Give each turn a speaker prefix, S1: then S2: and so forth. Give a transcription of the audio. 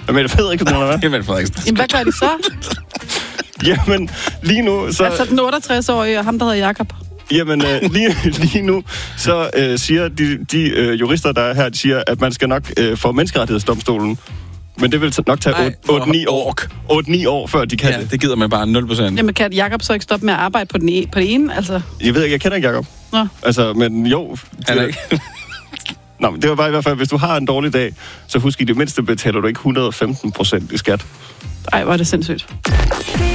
S1: Mette Frederiksen, eller hvad?
S2: Det er Mette Frederiksen.
S3: Jamen, hvad gør de så?
S1: Jamen, lige nu... Så...
S3: Altså den 68-årige og ham, der hedder Jakob.
S1: Jamen, lige nu, så siger de jurister, der er her, de siger, at man skal nok få menneskerettighedsdomstolen. Men det vil nok tage 8-9 år, før de kan det.
S2: Det gider man bare 0%.
S3: Jamen, kan Jakob så ikke stoppe med at arbejde på det ene? Altså...
S1: Jeg ved ikke, jeg kender ikke Jakob.
S3: Nå.
S1: Altså, men jo...
S2: Han er ikke...
S1: Nå, men det var bare i hvert fald, hvis du har en dårlig dag, så husk i det mindste betaler du ikke 115% i skat.
S3: Ej, hvor er det sindssygt.